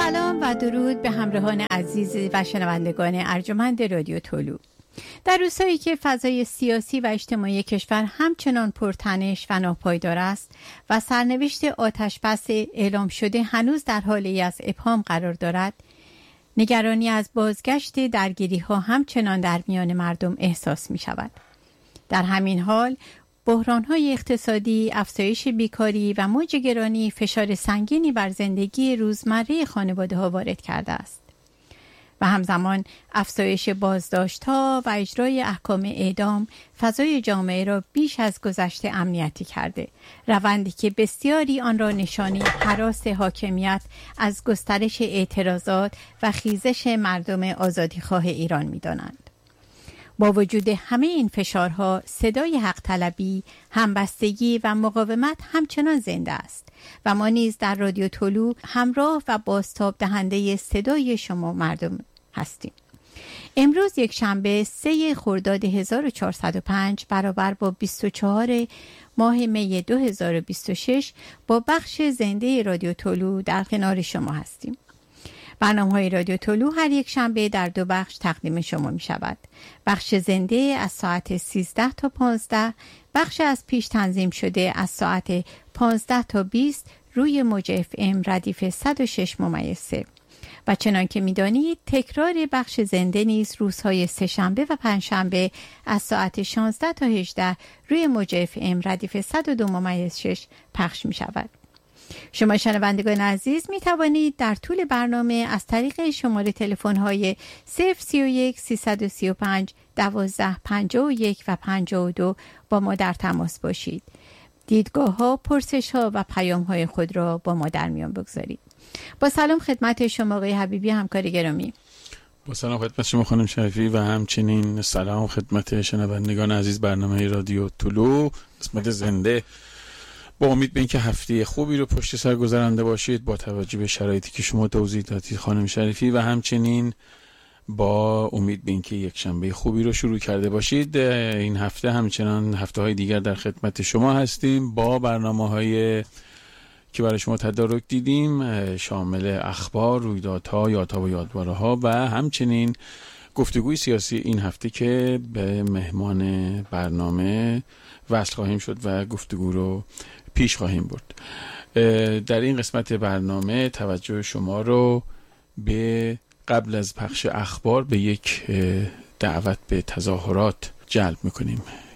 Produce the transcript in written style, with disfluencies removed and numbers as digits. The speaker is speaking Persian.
سلام و درود به همراهان عزیز و شنوندگان ارجمند رادیو طلوع. در روزهایی که فضای سیاسی و اجتماعی کشور همچنان پرتنش و ناپایدار است و سرنوشت آتشبس اعلام شده هنوز در حالی از ابهام قرار دارد، نگرانی از بازگشت درگیری‌ها همچنان در میان مردم احساس می شود. در همین حال بحران‌های اقتصادی، افزایش بیکاری و موج گرانی فشار سنگینی بر زندگی روزمره خانواده‌ها وارد کرده است و همزمان افزایش بازداشت‌ها و اجرای احکام اعدام فضای جامعه را بیش از گذشته امنیتی کرده، روندی که بسیاری آن را نشانی هراس حاکمیت از گسترش اعتراضات و خیزش مردم آزادیخواه ایران می‌دانند. با وجود همه این فشارها، صدای حق طلبی، همبستگی و مقاومت همچنان زنده است و ما نیز در رادیو طلوع همراه و بازتاب دهنده صدای شما مردم هستیم. امروز یک شنبه 3 خرداد 1405 برابر با 24 ماه می 2026 با بخش زنده رادیو طلوع در کنار شما هستیم. برنامه‌های رادیو طلوع هر یک شنبه در 2 بخش تقدیم شما می شود. بخش زنده از ساعت 13 تا 15، بخش از پیش تنظیم شده از ساعت 15 تا 20 روی موج FM ردیف 106.3 و چنان که می دانید تکرار بخش زنده نیز روزهای سه‌شنبه و پنجشنبه از ساعت 16 تا 18 روی موج FM ردیف 102.6 پخش می شود. شما شنوندگان عزیز می توانید در طول برنامه از طریق شماره تلفن های 031 335 12 51 و 52 با ما در تماس باشید. دیدگاه ها، پرسش ها و پیام های خود را با ما در میان بگذارید. با سلام خدمت شما آقای حبیبی، همکار گرامی. با سلام خدمت شما خانم شریفی و همچنین سلام خدمت شنوندگان عزیز برنامه رادیو طلوع قسمت زنده. با امید به اینکه هفته خوبی رو پشت سر گذرانده باشید با توجه به شرایطی که شما توضیح دادید خانم شریفی و همچنین با امید به اینکه یک شنبه خوبی رو شروع کرده باشید. این هفته همچنان هفته‌های دیگر در خدمت شما هستیم با برنامه‌های که برای شما تدارک دیدیم، شامل اخبار، رویدادها، یادها و یادواره‌ها و همچنین گفتگوی سیاسی این هفته که به مهمان برنامه وصل خواهیم شد و گفتگو رو پیش خواهیم برد. در این قسمت برنامه توجه شما رو به قبل از پخش اخبار به یک دعوت به تظاهرات جلب میکنیم.